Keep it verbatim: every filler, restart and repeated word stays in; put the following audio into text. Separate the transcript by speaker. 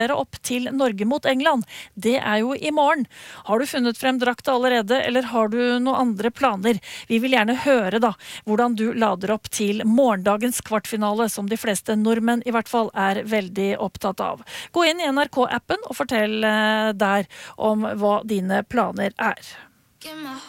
Speaker 1: opp til Norge mot England. Det er jo i morgen. Har du funnet frem drakta allerede, eller har du noen andre planer? Vi vil gjerne høre da, hvordan du lader opp til morgendagens kvartfinale, som de fleste nordmenn i hvert fall er veldig opptatt av. Gå inn i N R K-appen og fortell der om hva dine planer er.